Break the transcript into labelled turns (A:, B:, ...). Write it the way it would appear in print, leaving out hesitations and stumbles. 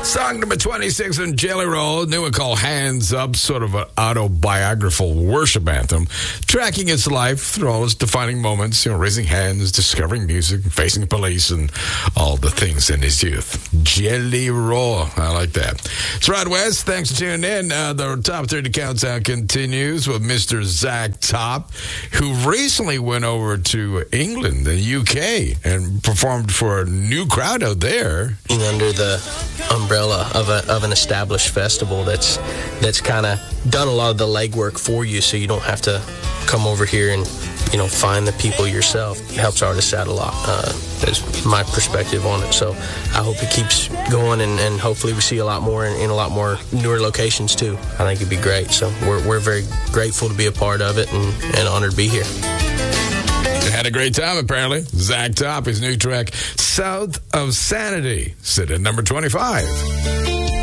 A: Song number 26 in Jelly Roll, new one called Hands Up, sort of an autobiographical worship anthem, tracking its life through all its defining moments, raising hands, discovering music, facing police, and all the things in his youth. Jelly Roll, I like that. It's Rod West, thanks for tuning in. The Top 30 Countdown continues with Mr. Zach Top, who recently went over to England, the UK, and performed for a new crowd out there.
B: Under the umbrella of an established festival that's kind of done a lot of the legwork for you, so you don't have to come over here and find the people yourself. It helps artists out a lot. That's my perspective on it. So I hope it keeps going, and hopefully we see a lot more in a lot more newer locations too. I think it'd be great. So we're very grateful to be a part of it and honored to be here.
A: Had a great time, apparently. Zach Top, his new track, South of Sanity, sit at number 25.